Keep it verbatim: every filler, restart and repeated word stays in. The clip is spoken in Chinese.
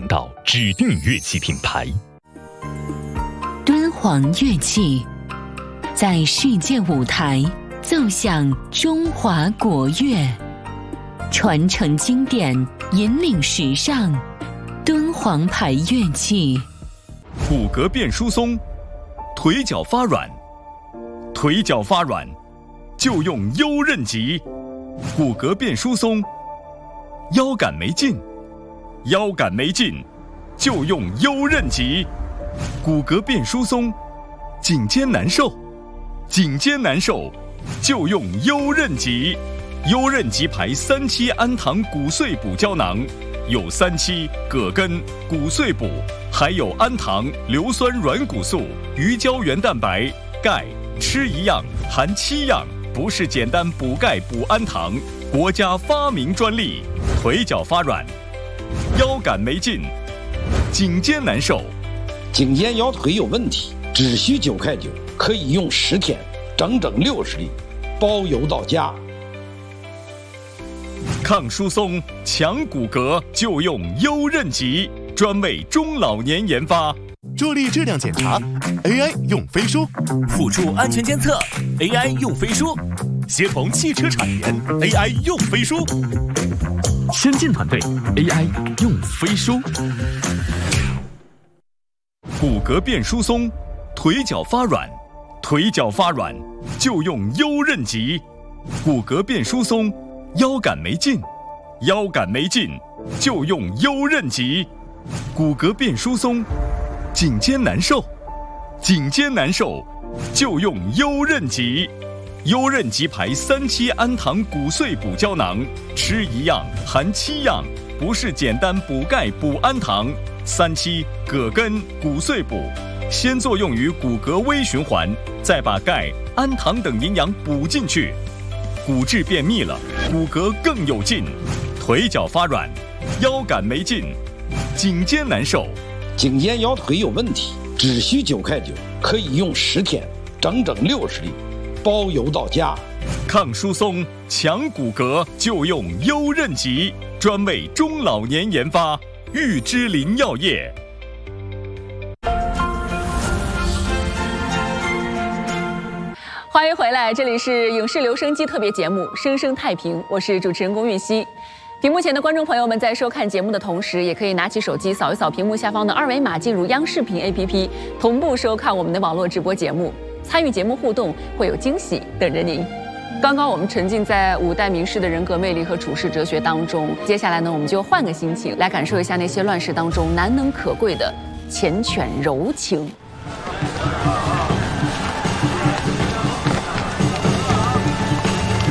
到指定乐器品牌。 敦煌乐器在世界舞台奏响中华国乐，传承经典，引领时尚。敦煌牌乐器， 骨骼变疏松，腿脚发软，腿脚发软就用优韧极。骨骼变疏松，腰杆没劲，腰杆没劲就用优韧极。骨骼变疏松，颈肩难受，颈肩难受就用优韧极。优韧极牌三七氨糖骨碎补胶囊，有三七、葛根、骨碎补，还有氨糖、硫酸软骨素、鱼胶原蛋白、钙，吃一样含七样，不是简单补钙补氨糖，国家发明专利。腿脚发软，腰杆没劲，颈肩难受， 颈肩腰腿有问题，只需九块九，可以用十天，整整六十粒，包邮到家。 抗疏松、强骨骼就用优韧极，专为中老年研发。 助力质量检查 ，A I 用飞书； 辅助安全监测 ，A I 用飞书； 协同汽车产研 ，A I 用飞书； 先进团队 A I 用飞书。 骨骼变疏松，腿脚发软，腿脚发软就用优韧极。骨骼变疏松，腰杆没劲，腰杆没劲就用优韧极。骨骼变疏松，颈肩难受，颈肩难受就用优韧极。优韧极牌三七氨糖骨碎补胶囊，吃一样含七样，不是简单补钙补氨糖。三七、葛根、骨碎补，先作用于骨骼微循环，再把钙、氨糖等营养补进去，骨质变密了，骨骼更有劲。腿脚发软，腰杆没劲，颈肩难受， 颈肩腰腿有问题，只需九块九，可以用十天，整整六十粒，包邮到家。 抗疏松、强骨骼就用优韧极，专为中老年研发。玉芝林药业。 欢迎回来，这里是影视留声机特别节目《生生太平》，我是主持人龚玉熙。屏幕前的观众朋友们，在收看节目的同时，也可以拿起手机扫一扫屏幕下方的二维码，进入央视频 A P P， 同步收看我们的网络直播节目。参与节目互动，会有惊喜等着您。刚刚我们沉浸在五代名士的人格魅力和处世哲学当中，接下来呢，我们就换个心情，来感受一下那些乱世当中难能可贵的缱绻柔情。